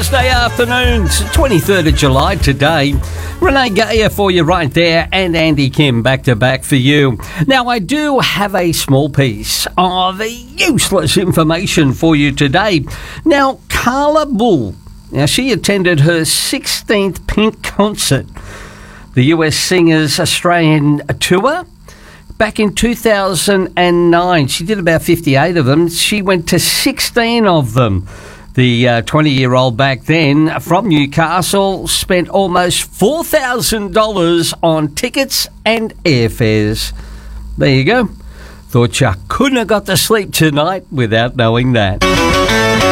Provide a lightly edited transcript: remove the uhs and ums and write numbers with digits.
Thursday afternoon, 23rd of July today. Renee Gayer for you right there, and Andy Kim back to back for you. Now, I do have a small piece of useless information for you today. Now, Carla Bull, she attended her 16th Pink concert, the US singer's Australian tour. Back in 2009, she did about 58 of them. She went to 16 of them. The 20-year-old back then from Newcastle spent almost $4,000 on tickets and airfares. There you go. Thought you couldn't have got to sleep tonight without knowing that.